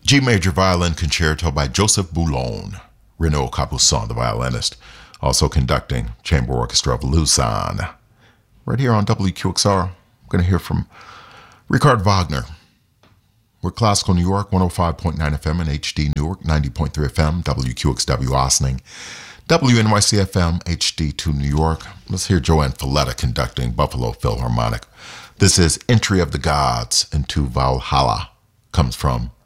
G major violin concerto by Joseph Boulogne. Renaud Capuçon, the violinist, also conducting Chamber Orchestra of Lausanne. Right here on WQXR, we're going to hear from Richard Wagner. We're Classical New York, 105.9 FM and HD Newark, 90.3 FM, WQXW Ossining, WNYC FM, HD2 New York. Let's hear Joanne Falletta conducting Buffalo Philharmonic. This is Entry of the Gods into Valhalla. Comes from